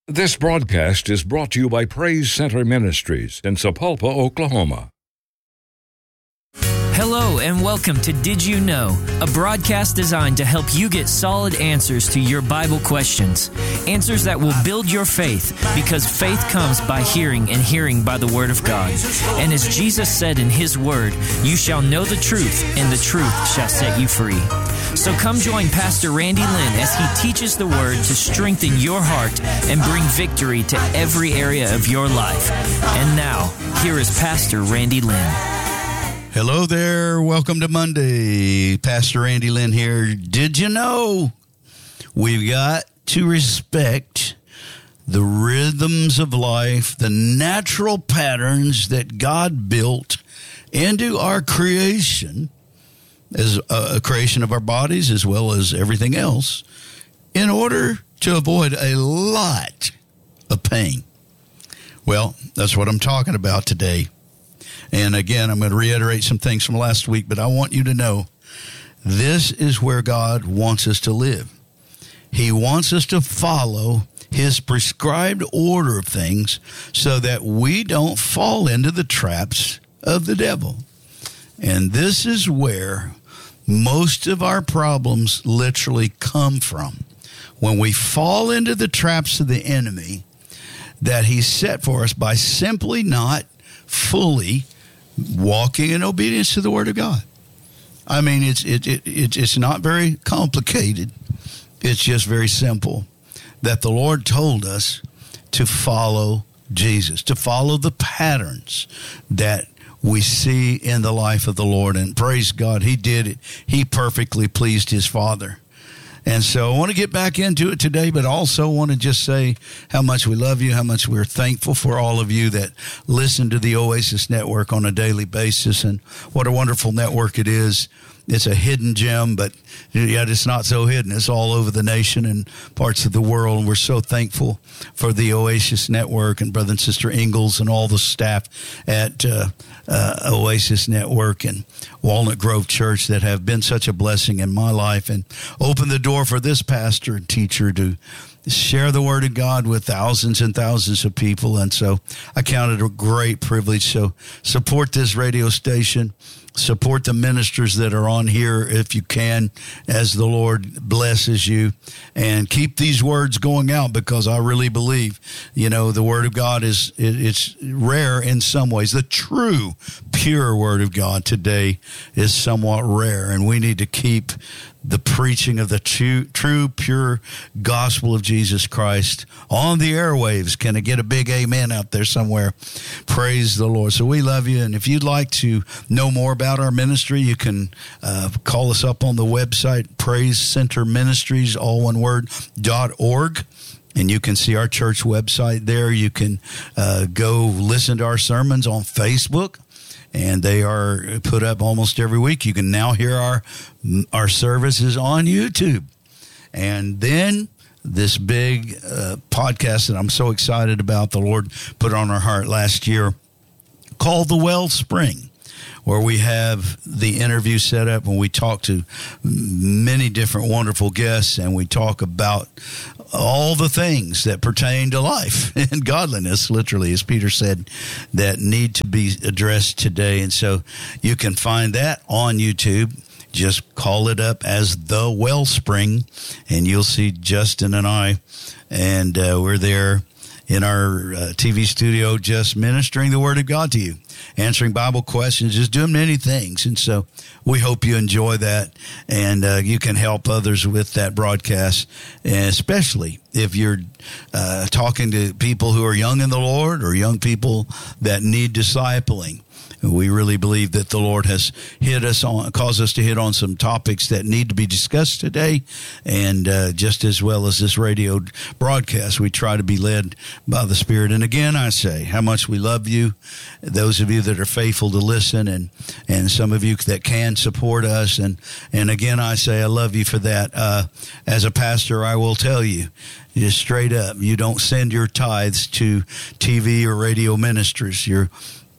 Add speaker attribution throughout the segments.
Speaker 1: This broadcast is brought to you by Praise Center Ministries in Sapulpa, Oklahoma.
Speaker 2: Hello and welcome to Did You Know, a broadcast designed to help you get solid answers to your Bible questions. Answers that will build your faith, because faith comes by hearing and hearing by the Word of God. And as Jesus said in His Word, you shall know the truth and the truth shall set you free. So come join Pastor Randy Lynn as he teaches the Word to strengthen your heart and bring victory to every area of your life. And now, here is Pastor Randy Lynn.
Speaker 3: Hello there. Welcome to Monday. Pastor Randy Lynn here. Did you know we've got to respect the rhythms of life, the natural patterns that God built into our creation, as a creation of our bodies as well as everything else, in order to avoid a lot of pain? Well, that's what I'm talking about today. And again, I'm going to reiterate some things from last week, but I want you to know this is where God wants us to live. He wants us to follow His prescribed order of things so that we don't fall into the traps of the devil. And this is where most of our problems literally come from. When we fall into the traps of the enemy that he set for us by simply not fully walking in obedience to the Word of God. I mean, it's not very complicated. It's just very simple that the Lord told us to follow Jesus, to follow the patterns that we see in the life of the Lord. And praise God, He did it. He perfectly pleased His Father. And so I want to get back into it today, but also want to just say how much we love you, how much we're thankful for all of you that listen to the Oasis Network on a daily basis, and what a wonderful network it is. It's a hidden gem, but yet it's not so hidden. It's all over the nation and parts of the world, and we're so thankful for the Oasis Network and Brother and Sister Ingalls and all the staff at Oasis Network and Walnut Grove Church that have been such a blessing in my life and opened the door for this pastor and teacher to share the Word of God with thousands and thousands of people. And so I count it a great privilege. So support this radio station. Support the ministers that are on here if you can, as the Lord blesses you. And keep these words going out, because I really believe, the Word of God it's rare in some ways. The true, pure Word of God today is somewhat rare, and we need to keep the preaching of the true, pure gospel of Jesus Christ on the airwaves. Can I get a big amen out there somewhere? Praise the Lord. So we love you. And if you'd like to know more about our ministry, you can call us up on the website, Praise Center Ministries, all one word, .org. And you can see our church website there. You can go listen to our sermons on Facebook, and they are put up almost every week. You can now hear our services on YouTube. And then this big podcast that I'm so excited about, the Lord put on our heart last year, called The Wellspring, where we have the interview set up and we talk to many different wonderful guests, and we talk about all the things that pertain to life and godliness, literally, as Peter said, that need to be addressed today. And so you can find that on YouTube. Just call it up as The Wellspring, and you'll see Justin and I, and we're there in our TV studio just ministering the Word of God to you, answering Bible questions, just doing many things. And so we hope you enjoy that, and you can help others with that broadcast, and especially if you're talking to people who are young in the Lord or young people that need discipling. We really believe that the Lord has caused us to hit on some topics that need to be discussed today. And just as well as this radio broadcast, we try to be led by the Spirit. And again, I say how much we love you, those of you that are faithful to listen, and some of you that can support us. And again, I say I love you for that. As a pastor, I will tell you, just straight up, you don't send your tithes to TV or radio ministers. Your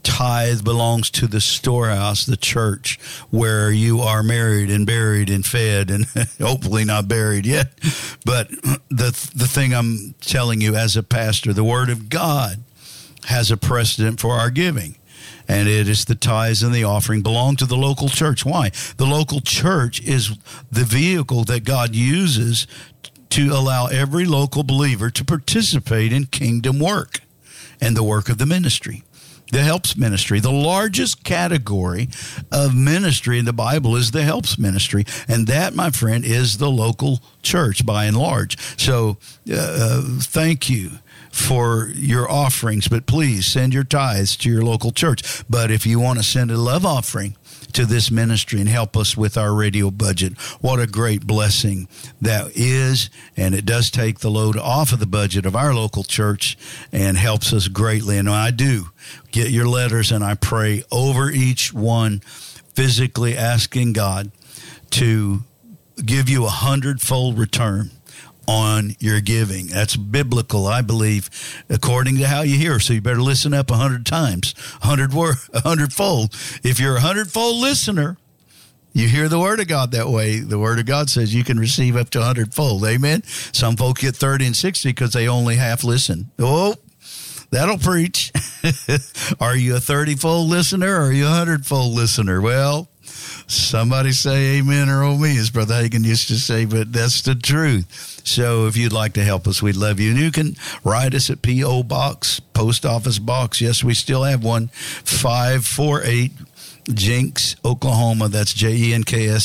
Speaker 3: tithe belongs to the storehouse, the church, where you are married and buried and fed, and hopefully not buried yet. But the thing I'm telling you as a pastor, the Word of God has a precedent for our giving. And it is the tithes and the offering belong to the local church. Why? The local church is the vehicle that God uses to allow every local believer to participate in kingdom work and the work of the ministry. The helps ministry. The largest category of ministry in the Bible is the helps ministry. And that, my friend, is the local church by and large. So thank you for your offerings, but please send your tithes to your local church. But if you want to send a love offering to this ministry and help us with our radio budget, what a great blessing that is. And it does take the load off of the budget of our local church and helps us greatly. And I do get your letters, and I pray over each one, physically asking God to give you 100-fold return on your giving. That's biblical, I believe, according to how you hear. So you better listen up 100 times, 100-fold. If you're a 100-fold listener, you hear the Word of God that way. The Word of God says you can receive up to 100-fold. Amen. Some folks get 30 and 60 because they only half listen. Oh, that'll preach. Are you a 30-fold listener or are you a 100-fold listener? Well, somebody say amen or oh me, as Brother Hagin used to say, but that's the truth. So if you'd like to help us, we'd love you. And you can write us at P.O. Box, Post Office Box. Yes, we still have one, 548 Jenks, Oklahoma. That's JENKS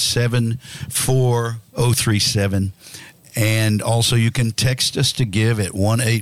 Speaker 3: 74037. And also you can text us to give at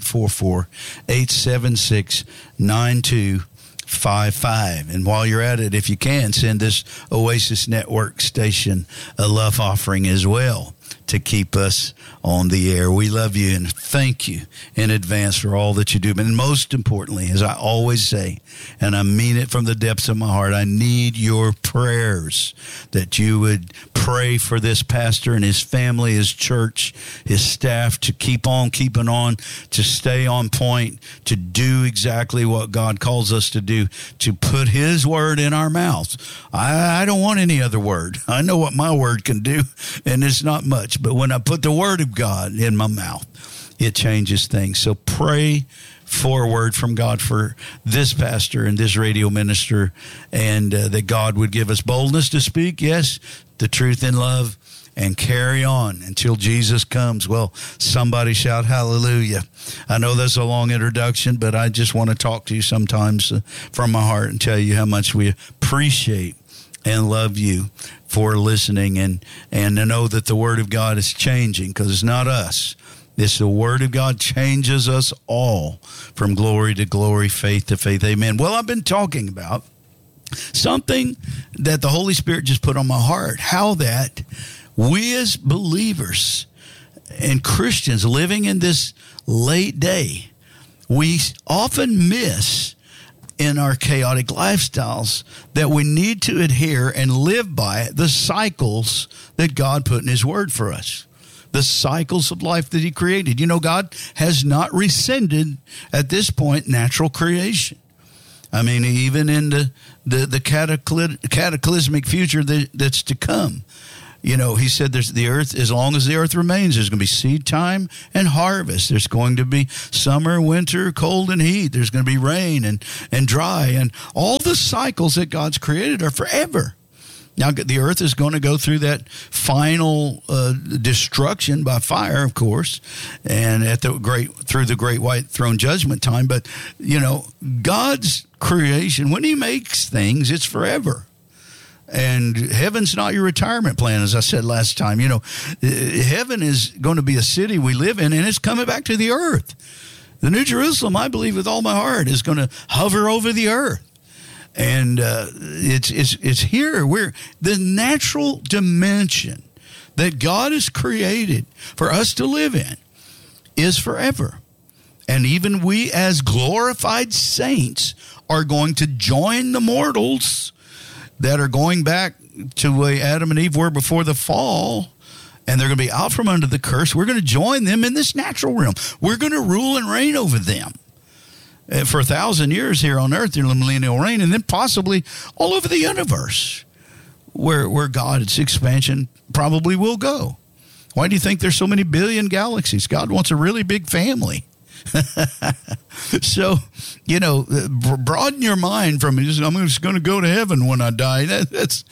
Speaker 3: 1-844-876-9255. And while you're at it, if you can, send this Oasis Network station a love offering as well to keep us on the air. We love you and thank you in advance for all that you do. But most importantly, as I always say, and I mean it from the depths of my heart, I need your prayers, that you would pray for this pastor and his family, his church, his staff to keep on keeping on, to stay on point, to do exactly what God calls us to do, to put his word in our mouths. I don't want any other word. I know what my word can do, and it's not much. But when I put the Word of God in my mouth, it changes things. So pray for a word from God for this pastor and this radio minister, and that God would give us boldness to speak, yes, the truth in love, and carry on until Jesus comes. Well, somebody shout hallelujah. I know that's a long introduction, but I just want to talk to you sometimes from my heart and tell you how much we appreciate and love you for listening, and to know that the Word of God is changing, because it's not us. It's the Word of God changes us all from glory to glory, faith to faith. Amen. Well, I've been talking about something that the Holy Spirit just put on my heart, how that we as believers and Christians living in this late day, we often miss in our chaotic lifestyles that we need to adhere and live by the cycles that God put in His Word for us. The cycles of life that He created. You know, God has not rescinded at this point natural creation. I mean, even in the cataclysmic future that's to come. You know, He said there's the earth, as long as the earth remains, there's going to be seed time and harvest. There's going to be summer, winter, cold and heat. There's going to be rain and dry. And all the cycles that God's created are forever. Now, the earth is going to go through that final destruction by fire, of course, and through the great white throne judgment time. But, you know, God's creation, when He makes things, it's forever. And heaven's not your retirement plan, as I said last time. You know, heaven is going to be a city we live in, and it's coming back to the earth. The New Jerusalem, I believe with all my heart, is going to hover over the earth. And it's here. We're the natural dimension that God has created for us to live in is forever. And even we as glorified saints are going to join the mortals that are going back to where Adam and Eve were before the fall, and they're going to be out from under the curse. We're going to join them in this natural realm. We're going to rule and reign over them. for 1,000 years here on earth in the millennial reign, and then possibly all over the universe where God's expansion probably will go. Why do you think there's so many billion galaxies? God wants a really big family. So, broaden your mind from I'm just going to go to heaven when I die. That's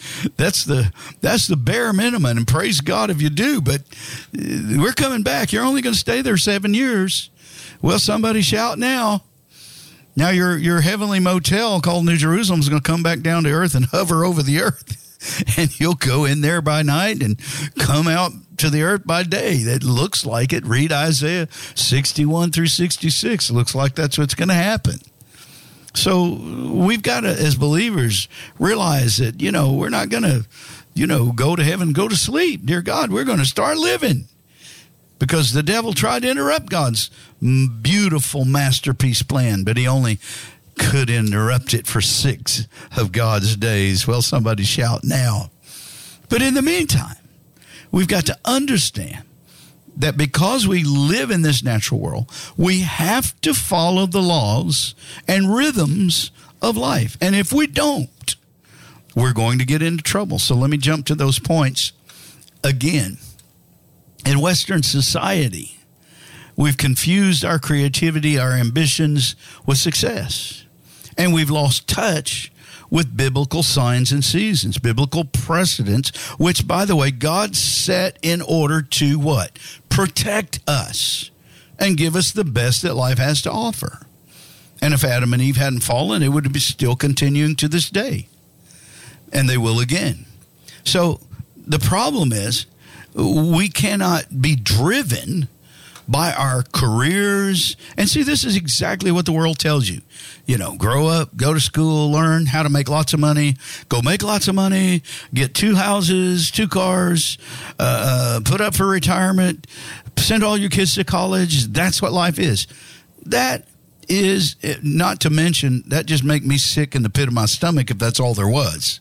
Speaker 3: the bare minimum, and praise God if you do. But we're coming back. You're only going to stay there 7 years. Well, somebody shout now. Now your heavenly motel called New Jerusalem is going to come back down to earth and hover over the earth. And you'll go in there by night and come out to the earth by day. That looks like it. Read Isaiah 61 through 66. It looks like that's what's going to happen. So we've got to, as believers, realize that, we're not going to, go to heaven, go to sleep. Dear God, we're going to start living. Because the devil tried to interrupt God's beautiful masterpiece plan, but he only could interrupt it for 6 of God's days. Well, somebody shout now. But in the meantime, we've got to understand that because we live in this natural world, we have to follow the laws and rhythms of life. And if we don't, we're going to get into trouble. So let me jump to those points again. In Western society, we've confused our creativity, our ambitions with success. And we've lost touch with biblical signs and seasons, biblical precedents, which, by the way, God set in order to what? Protect us and give us the best that life has to offer. And if Adam and Eve hadn't fallen, it would be still continuing to this day. And they will again. So the problem is we cannot be driven by our careers. And see, this is exactly what the world tells you. Grow up, go to school, learn how to make lots of money, go make lots of money, get 2 houses, 2 cars, put up for retirement, send all your kids to college. That's what life is. That is, not to mention, that just make me sick in the pit of my stomach if that's all there was.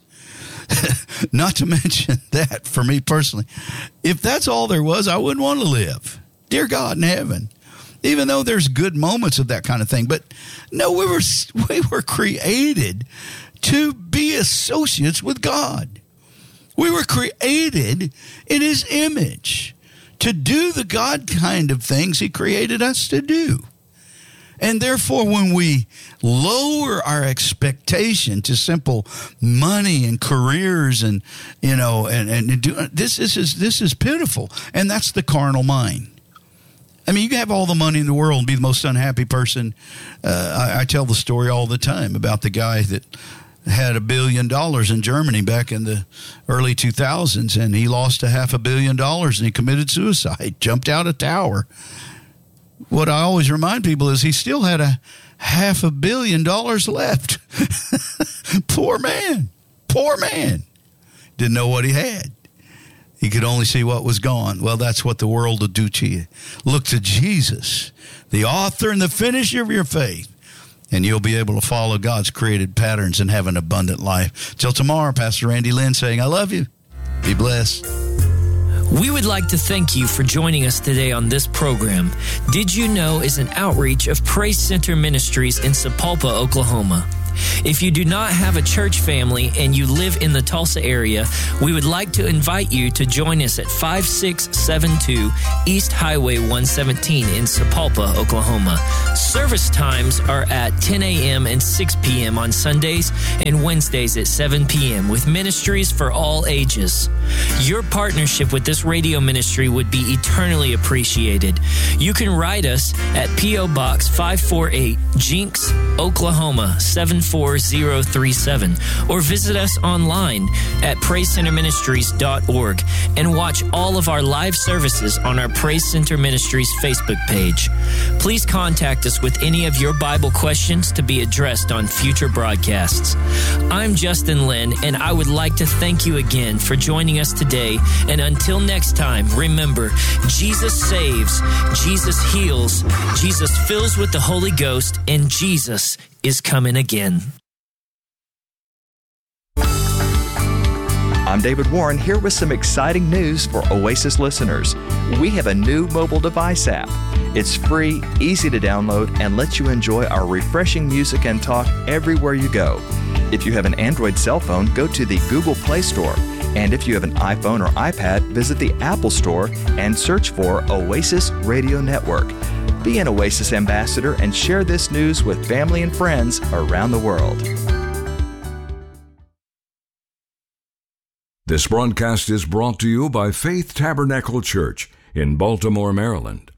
Speaker 3: Not to mention that, for me personally, if that's all there was, I wouldn't want to live. Dear God in heaven, even though there's good moments of that kind of thing. But no, we were created to be associates with God. We were created in his image to do the God kind of things he created us to do. And therefore, when we lower our expectation to simple money and careers and this is pitiful. And that's the carnal mind. I mean, you can have all the money in the world and be the most unhappy person. I tell the story all the time about the guy that had $1 billion in Germany back in the early 2000s, and he lost $500 million and he committed suicide, jumped out a tower. What I always remind people is he still had $500 million left. Poor man. Didn't know what he had. He could only see what was gone. Well, that's what the world will do to you. Look to Jesus, the author and the finisher of your faith, and you'll be able to follow God's created patterns and have an abundant life. Till tomorrow, Pastor Randy Lynn saying, I love you. Be blessed.
Speaker 2: We would like to thank you for joining us today on this program. Did You Know is an outreach of Praise Center Ministries in Sapulpa, Oklahoma. If you do not have a church family and you live in the Tulsa area, we would like to invite you to join us at 5672 East Highway 117 in Sapulpa, Oklahoma. Service times are at 10 a.m. and 6 p.m. on Sundays and Wednesdays at 7 p.m. with ministries for all ages. Your partnership with this radio ministry would be eternally appreciated. You can write us at P.O. Box 548, Jinx, Oklahoma 74037, or visit us online at praisecenterministries.org and watch all of our live services on our Praise Center Ministries Facebook page. Please contact us with any of your Bible questions to be addressed on future broadcasts. I'm Justin Lynn, and I would like to thank you again for joining us today. And until next time, remember, Jesus saves, Jesus heals, Jesus fills with the Holy Ghost, and Jesus is coming again.
Speaker 4: I'm David Warren here with some exciting news for Oasis listeners. We have a new mobile device app. It's free, easy to download, and lets you enjoy our refreshing music and talk everywhere you go. If you have an Android cell phone, go to the Google Play Store. And if you have an iPhone or iPad, visit the Apple Store and search for Oasis Radio Network. Be an Oasis ambassador and share this news with family and friends around the world.
Speaker 1: This broadcast is brought to you by Faith Tabernacle Church in Baltimore, Maryland.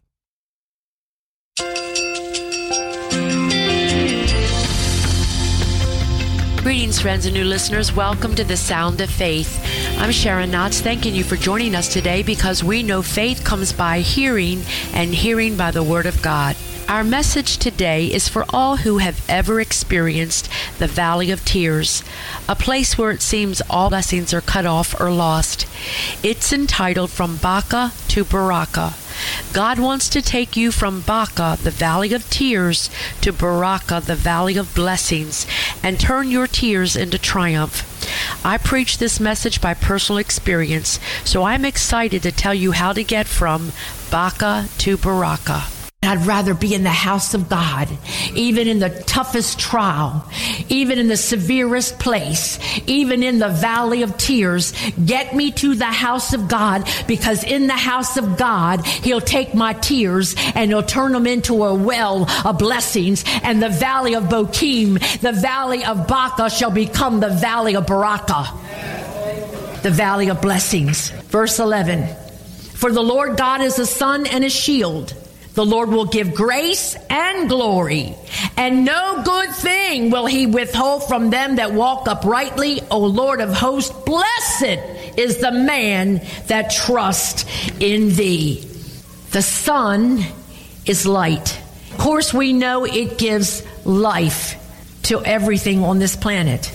Speaker 5: Greetings, friends and new listeners. Welcome to the Sound of Faith. I'm Sharon Knotts, thanking you for joining us today because we know faith comes by hearing and hearing by the Word of God. Our message today is for all who have ever experienced the Valley of Tears, a place where it seems all blessings are cut off or lost. It's entitled From Baca to Baraka. God wants to take you from Baca, the Valley of Tears, to Baraka, the Valley of Blessings, and turn your tears into triumph. I preach this message by personal experience, so I'm excited to tell you how to get from Baca to Baraka. I'd rather be in the house of God, even in the toughest trial, even in the severest place, even in the valley of tears. Get me to the house of God, because in the house of God, He'll take my tears and He'll turn them into a well of blessings. And the valley of Bochim, the valley of Baca, shall become the valley of Baraka, the valley of blessings. Verse 11, for the Lord God is a sun and a shield. The Lord will give grace and glory, and no good thing will He withhold from them that walk uprightly. O Lord of hosts, blessed is the man that trusts in Thee. The sun is light. Of course, we know it gives life to everything on this planet.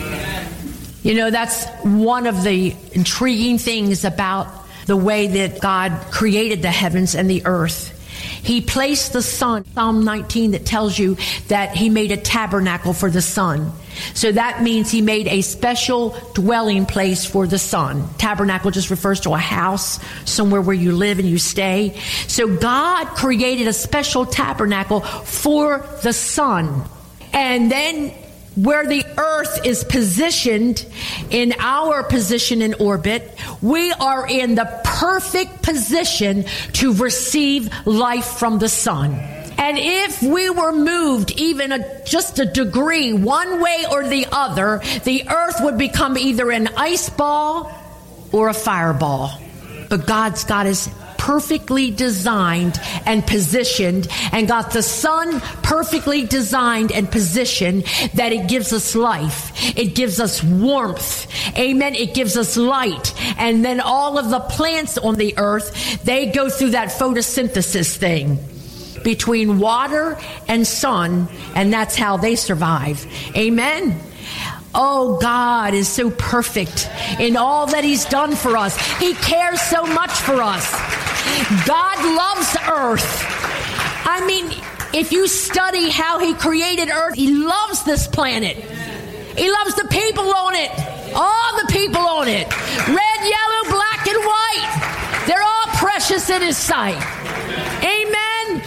Speaker 5: You know, that's one of the intriguing things about the way that God created the heavens and the earth. He placed the sun, Psalm 19, that tells you that He made a tabernacle for the sun. So that means He made a special dwelling place for the sun. Tabernacle just refers to a house, somewhere where you live and you stay. So God created a special tabernacle for the sun. And then where the earth is positioned, in our position in orbit, we are in the perfect position to receive life from the sun. And if we were moved even just a degree one way or the other, the earth would become either an ice ball or a fireball. But God's got us perfectly designed and positioned, and got the sun perfectly designed and positioned, that it gives us life. It gives us warmth. Amen. It gives us light. And then all of the plants on the earth, they go through that photosynthesis thing between water and sun, and that's how they survive. Amen. Oh, God is so perfect in all that He's done for us. He cares so much for us. God loves earth. I mean, if you study how He created earth, He loves this planet. He loves the people on it. All the people on it. Red, yellow, black, and white. They're all precious in His sight. Amen.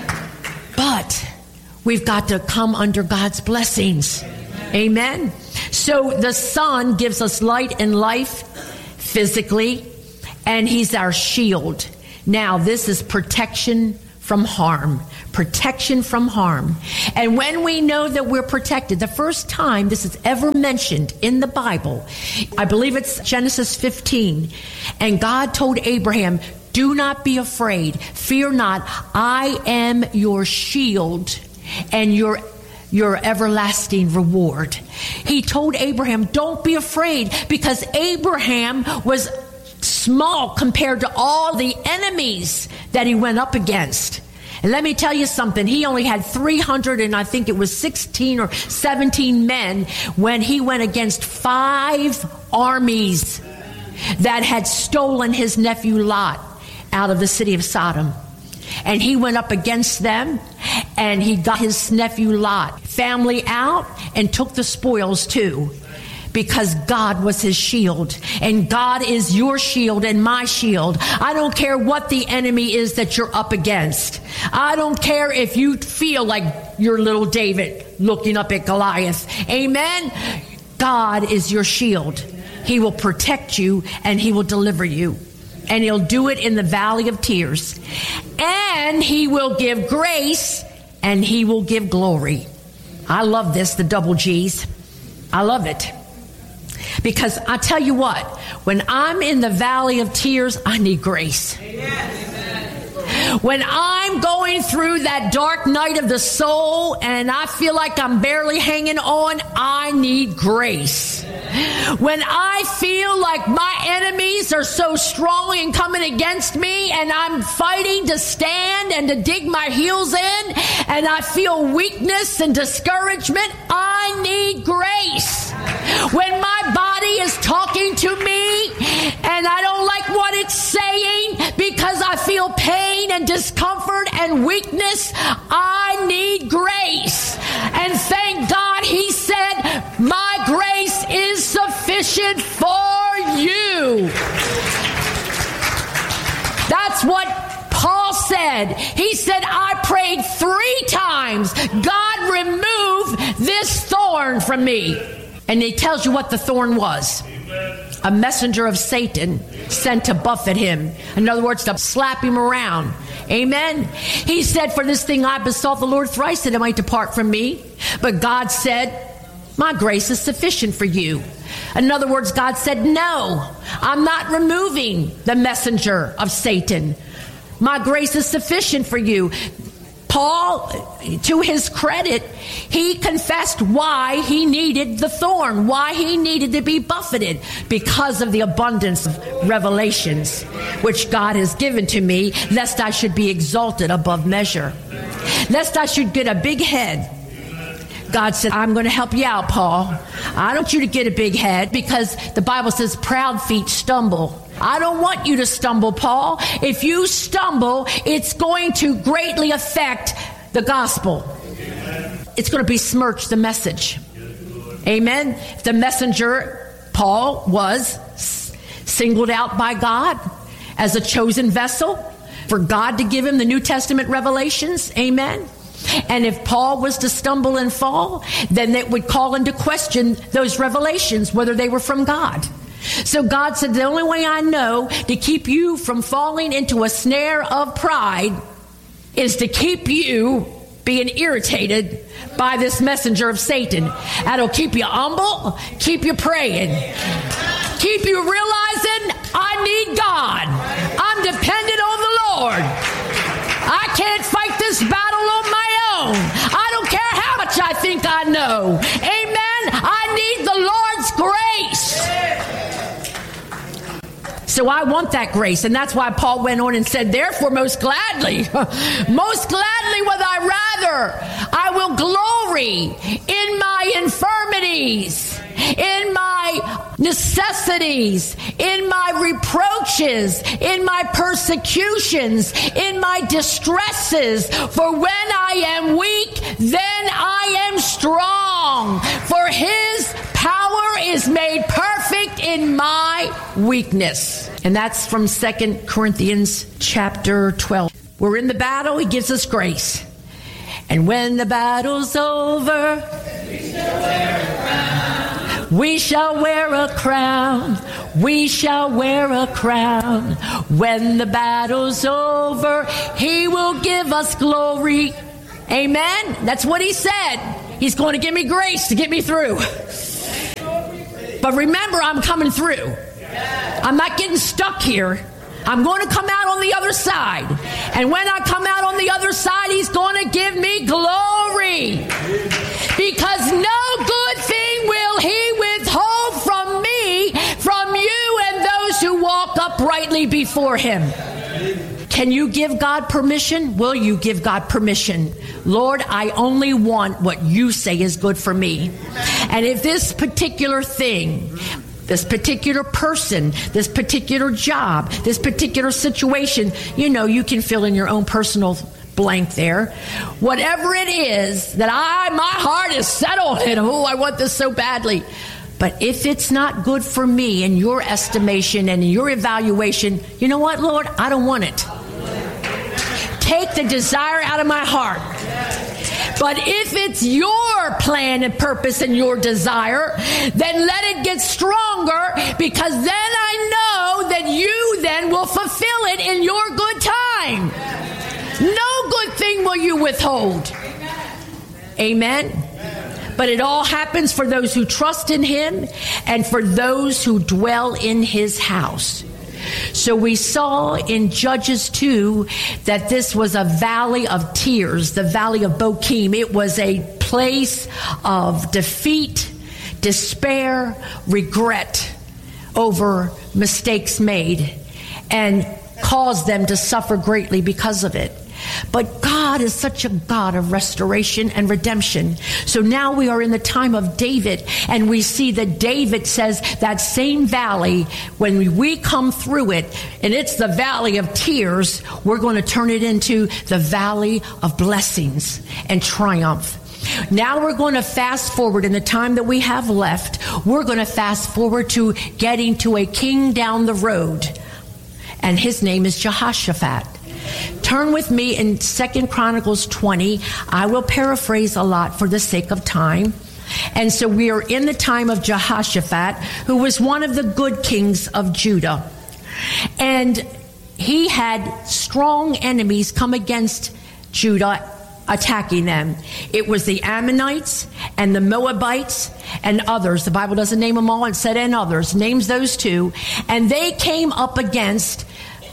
Speaker 5: But we've got to come under God's blessings. Amen. So the sun gives us light and life physically, and He's our shield. Now, this is protection from harm. Protection from harm. And when we know that we're protected, the first time this is ever mentioned in the Bible, I believe it's Genesis 15. And God told Abraham, do not be afraid. Fear not. I am your shield and your everlasting reward. He told Abraham, don't be afraid, because Abraham was small compared to all the enemies that he went up against. And let me tell you something, he only had 300 and I think it was 16 or 17 men when he went against 5 armies that had stolen his nephew Lot out of the city of Sodom. And he went up against them, and he got his nephew Lot family out and took the spoils too.
Speaker 6: because God was his shield. And God is your shield and my shield. I don't care what the enemy is that you're up against. I don't care if you feel like you're little David looking up at Goliath. Amen? God is your shield. He will protect you and he will deliver you. And he'll do it in the valley of tears. And he will give grace and he will give glory. I love this, the double G's. I love it. Because I tell you what, when I'm in the valley of tears, I need grace. When I'm going through that dark night of the soul and I feel like I'm barely hanging on, I need grace. When I feel like my enemies are so strong and coming against me and I'm fighting to stand and to dig my heels in and I feel weakness and discouragement, I need grace. When my body is talking to me and I don't like what it's saying because I feel pain and discomfort and weakness, I need grace. And thank God he said, my grace is sufficient for you. That's what Paul said. He said, I prayed 3 times, God, remove this thorn from me. And he tells you what the thorn was. A messenger of Satan sent to buffet him. In other words, to slap him around. Amen. He said, for this thing I besought the Lord thrice that it might depart from me. But God said, my grace is sufficient for you. In other words, God said, no, I'm not removing the messenger of Satan. My grace is sufficient for you. Paul, to his credit, he confessed why he needed the thorn, why he needed to be buffeted, because of the abundance of revelations which God has given to me, lest I should be exalted above measure, lest I should get a big head. God said, I'm going to help you out, Paul. I don't want you to get a big head because the Bible says proud feet stumble. I don't want you to stumble, Paul. If you stumble, it's going to greatly affect the gospel. It's going to besmirch the message. Amen. The messenger, Paul, was singled out by God as a chosen vessel for God to give him the New Testament revelations. Amen. And if Paul was to stumble and fall, then it would call into question those revelations, whether they were from God. So God said, the only way I know to keep you from falling into a snare of pride is to keep you being irritated by this messenger of Satan. That'll keep you humble, keep you praying, keep you realizing I need God. I'm dependent on the Lord. I can't fight this battle on my own. I don't care how much I think I know. Amen. I need the Lord's grace. So I want that grace. And that's why Paul went on and said, therefore, most gladly would I will glory in my infirmities, in my necessities, in my reproaches, in my persecutions, in my distresses. For when I am weak, then I am strong. For his power is made perfect in my weakness. And that's from 2 Corinthians chapter 12. We're in the battle, he gives us grace. And when the battle's over, we shall wear a crown. We shall wear a crown. When the battle's over, he will give us glory. Amen. That's what he said. He's going to give me grace to get me through. But remember, I'm coming through. I'm not getting stuck here. I'm going to come out on the other side. And when I come out on the other side, he's going to give me glory. Because no good thing will he withhold from me, from you and those who walk uprightly before him. Can you give God permission? Will you give God permission? Lord, I only want what you say is good for me. And if this particular thing, this particular person, this particular job, this particular situation, you can fill in your own personal blank there. Whatever it is that my heart is set on it. Oh, I want this so badly. But if it's not good for me in your estimation and in your evaluation, you know what, Lord? I don't want it. Take the desire out of my heart. But if it's your plan and purpose and your desire, then let it get stronger, because then I know that you then will fulfill it in your good time. No good thing will you withhold. Amen. But it all happens for those who trust in him and for those who dwell in his house. So we saw in Judges 2 that this was a valley of tears, the valley of Bochim. It was a place of defeat, despair, regret over mistakes made, and caused them to suffer greatly because of it. But God is such a God of restoration and redemption. So now we are in the time of David, and we see that David says that same valley, when we come through it, and it's the valley of tears, we're going to turn it into the valley of blessings and triumph. Now we're going to fast forward in the time that we have left. We're going to fast forward to getting to a king down the road, and his name is Jehoshaphat. Turn with me in 2 Chronicles 20. I will paraphrase a lot for the sake of time. And so we are in the time of Jehoshaphat, who was one of the good kings of Judah. And he had strong enemies come against Judah, attacking them. It was the Ammonites and the Moabites and others. The Bible doesn't name them all. It said and others. Names those two. And they came up against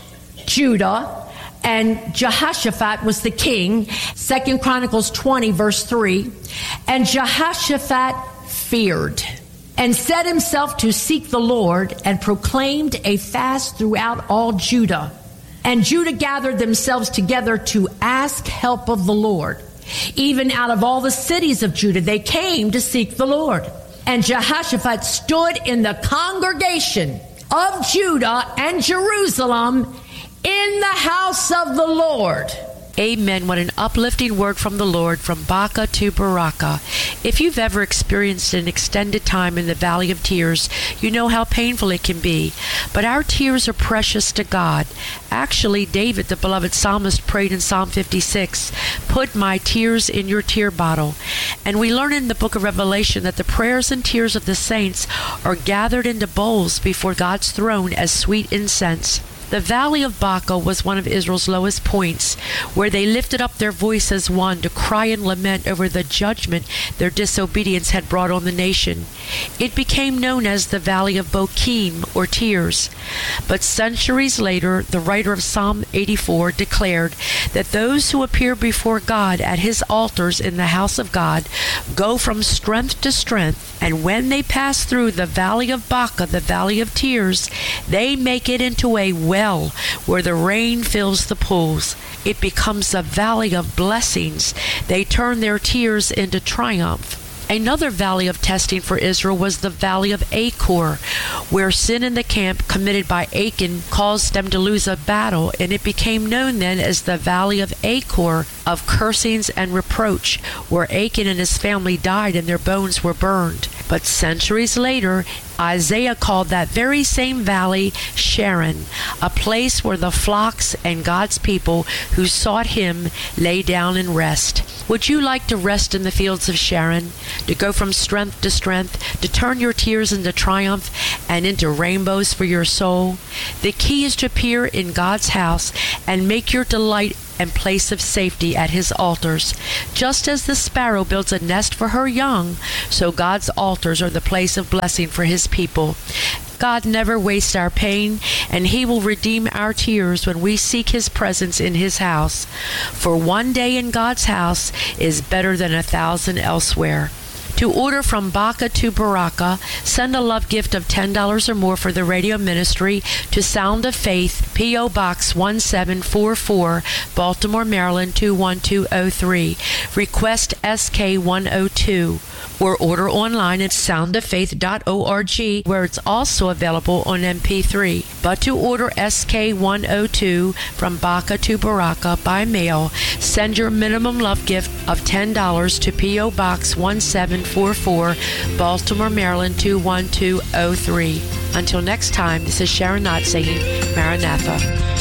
Speaker 6: Judah. And Jehoshaphat was the king. 2 Chronicles 20, verse 3. And Jehoshaphat feared and set himself to seek the Lord, and proclaimed a fast throughout all Judah. And Judah gathered themselves together to ask help of the Lord. Even out of all the cities of Judah, they came to seek the Lord. And Jehoshaphat stood in the congregation of Judah and Jerusalem in the house of the Lord.
Speaker 5: Amen. What an uplifting word from the Lord, from Baca to Baraka. If you've ever experienced an extended time in the valley of tears, you know how painful it can be. But our tears are precious to God. Actually, David, the beloved psalmist, prayed in Psalm 56, "Put my tears in your tear bottle." And we learn in the book of Revelation that the prayers and tears of the saints are gathered into bowls before God's throne as sweet incense. The valley of Baca was one of Israel's lowest points, where they lifted up their voice as one to cry and lament over the judgment their disobedience had brought on the nation. It became known as the Valley of Bochim, or Tears. But centuries later, the writer of Psalm 84 declared that those who appear before God at his altars in the house of God go from strength to strength, and when they pass through the Valley of Baca, the Valley of Tears, they make it into a well where the rain fills the pools. It becomes a valley of blessings. They turn their tears into triumph. Another valley of testing for Israel was the valley of Achor, where sin in the camp committed by Achan caused them to lose a battle, and it became known then as the valley of Achor, of cursings and reproach, where Achan and his family died and their bones were burned. But centuries later, Isaiah called that very same valley Sharon, a place where the flocks and God's people who sought him lay down and rest. Would you like to rest in the fields of Sharon, to go from strength to strength, to turn your tears into triumph and into rainbows for your soul? The key is to appear in God's house and make your delight and place of safety at his altars. Just as the sparrow builds a nest for her young, so God's altars are the place of blessing for his people. God never wastes our pain, and he will redeem our tears when we seek his presence in his house. For one day in God's house is better than 1,000 elsewhere. To order from Baca to Baraka, send a love gift of $10 or more for the radio ministry to Sound of Faith, P.O. Box 1744, Baltimore, Maryland 21203. Request SK102. Or order online at soundoffaith.org, where it's also available on MP3. But to order SK102 from Baca to Baraka by mail, send your minimum love gift of $10 to P.O. Box 1744, Baltimore, Maryland 21203. Until next time, this is Sharon Knott saying Maranatha.